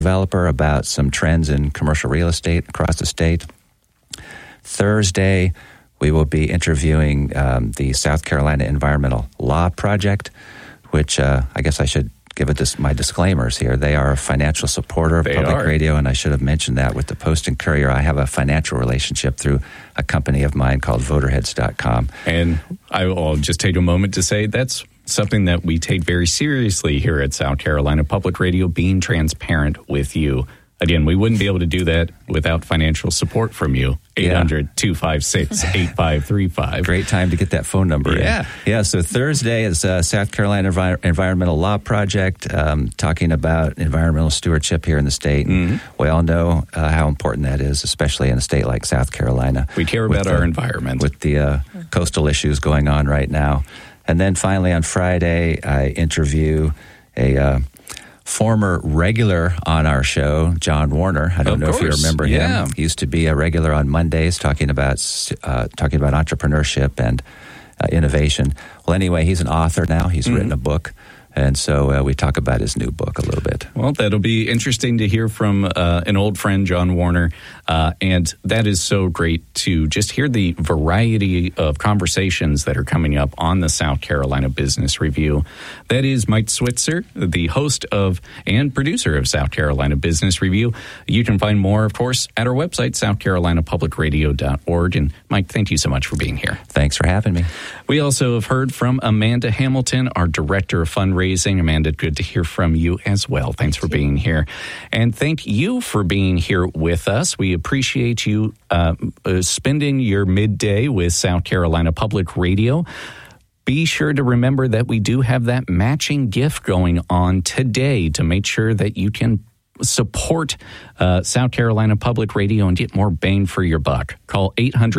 developer about some trends in commercial real estate across the state. Thursday, we will be interviewing the South Carolina Environmental Law Project, which I guess I should give my disclaimers here. They are a financial supporter of public radio, and I should have mentioned that with the Post and Courier. I have a financial relationship through a company of mine called voterheads.com. And I will just take a moment to say that's something that we take very seriously here at South Carolina Public Radio, being transparent with you. Again, we wouldn't be able to do that without financial support from you. 800-256-8535. Great time to get that phone number in. Yeah, so Thursday is South Carolina Environmental Law Project, talking about environmental stewardship here in the state. Mm-hmm. We all know how important that is, especially in a state like South Carolina. We care about our environment. With the coastal issues going on right now. And then finally on Friday, I interview a former regular on our show, John Warner. I don't know if you remember him. He used to be a regular on Mondays talking about entrepreneurship and innovation. Well, anyway, he's an author now. He's written a book. And so we talk about his new book a little bit. Well, that'll be interesting to hear from an old friend, John Warner. And that is so great to just hear the variety of conversations that are coming up on the South Carolina Business Review. That is Mike Switzer, the host of and producer of South Carolina Business Review. You can find more, of course, at our website, southcarolinapublicradio.org. And Mike, thank you so much for being here. Thanks for having me. We also have heard from Amanda Hamilton, our director of fundraising. Amanda, good to hear from you as well. Thanks for being here. And thank you for being here with us. We appreciate you spending your midday with South Carolina Public Radio. Be sure to remember that we do have that matching gift going on today to make sure that you can support South Carolina Public Radio and get more bang for your buck. Call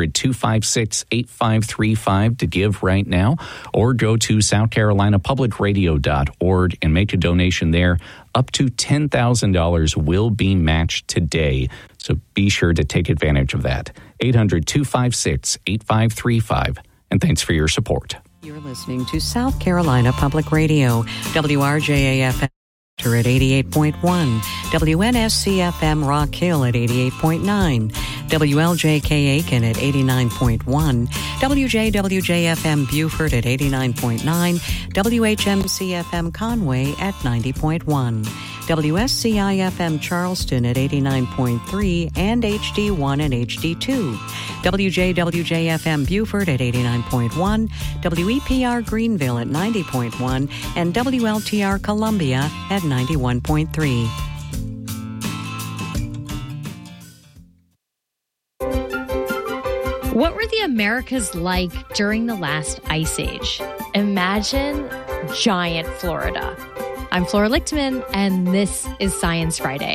800-256-8535 to give right now, or go to southcarolinapublicradio.org and make a donation there. Up to $10,000 will be matched today, so be sure to take advantage of that. 800-256-8535, and thanks for your support. You're listening to South Carolina Public Radio, WRJA-FM. At 88.1, WNSC-FM Rock Hill at 88.9, WLJK Aiken at 89.1, WJWJ-FM Beaufort at 89.9, WHMC-FM Conway at 90.1, WSCI-FM Charleston at 89.3 and HD1 and HD2, WJWJ-FM Beaufort at 89.1, WEPR Greenville at 90.1, and WLTR Columbia at 91.3. What were the Americas like during the last ice age? Imagine giant Florida. I'm Flora Lichtman, and this is Science Friday.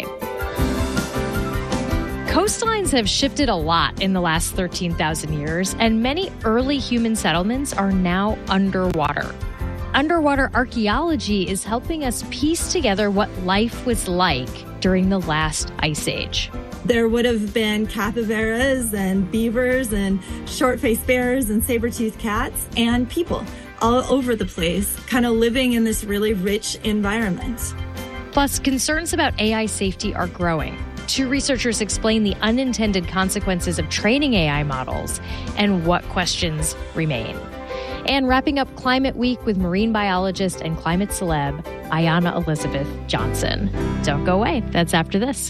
Coastlines have shifted a lot in the last 13,000 years, and many early human settlements are now underwater. Underwater archaeology is helping us piece together what life was like during the last ice age. There would have been capybaras and beavers and short-faced bears and saber-toothed cats and people all over the place, kind of living in this really rich environment. Plus, concerns about AI safety are growing. Two researchers explain the unintended consequences of training AI models and what questions remain. And wrapping up Climate Week with marine biologist and climate celeb, Ayanna Elizabeth Johnson. Don't go away. That's after this.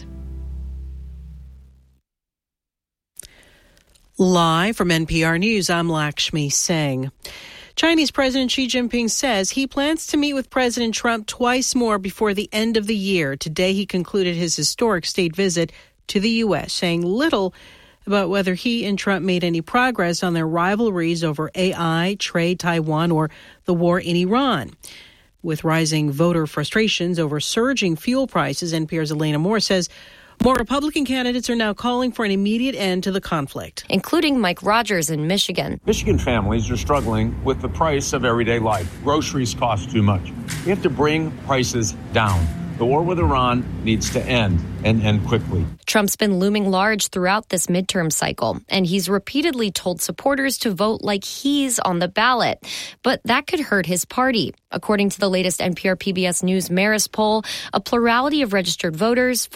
Live from NPR News, I'm Lakshmi Singh. Chinese President Xi Jinping says he plans to meet with President Trump twice more before the end of the year. Today, he concluded his historic state visit to the U.S., saying little about whether he and Trump made any progress on their rivalries over AI, trade, Taiwan, or the war in Iran. With rising voter frustrations over surging fuel prices, NPR's Elena Moore says more Republican candidates are now calling for an immediate end to the conflict, including Mike Rogers in Michigan. Michigan families are struggling with the price of everyday life. Groceries cost too much. We have to bring prices down. The war with Iran needs to end, and end quickly. Trump's been looming large throughout this midterm cycle, and he's repeatedly told supporters to vote like he's on the ballot. But that could hurt his party. According to the latest NPR PBS News Marist poll, a plurality of registered voters,